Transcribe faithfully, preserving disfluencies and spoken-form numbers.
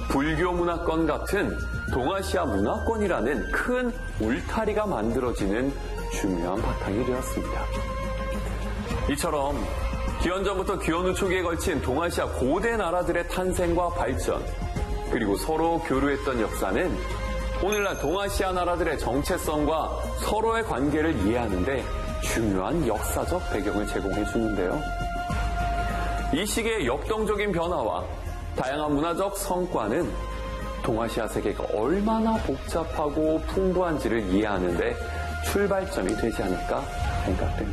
불교 문화권 같은 동아시아 문화권이라는 큰 울타리가 만들어지는 중요한 바탕이 되었습니다. 이처럼 기원전부터 기원 후 초기에 걸친 동아시아 고대 나라들의 탄생과 발전, 그리고 서로 교류했던 역사는 오늘날 동아시아 나라들의 정체성과 서로의 관계를 이해하는 데 중요한 역사적 배경을 제공해 주는데요. 이 시기의 역동적인 변화와 다양한 문화적 성과는 동아시아 세계가 얼마나 복잡하고 풍부한지를 이해하는 데 출발점이 되지 않을까 생각됩니다.